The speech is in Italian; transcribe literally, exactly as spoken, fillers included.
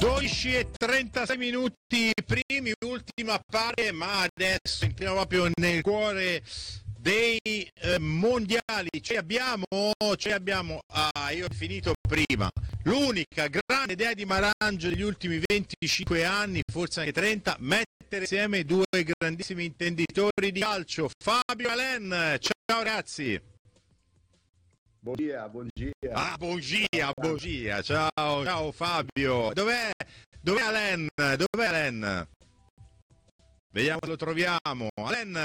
dodici e trentasei minuti primi, ultima parte, ma adesso entriamo proprio nel cuore dei eh, mondiali. Ce abbiamo, ce abbiamo, ah, io ho finito prima, l'unica grande idea di Marangio degli ultimi venticinque anni, forse anche trenta, mettere insieme due grandissimi intenditori di calcio, Fabio e Alain. Ciao ragazzi. Buongiorno, buongiorno. Ah, buongiorno, buongiorno. Ciao, ciao Fabio. Dov'è? Dov'è Alain? Dov'è Alain? Vediamo se lo troviamo. Alain,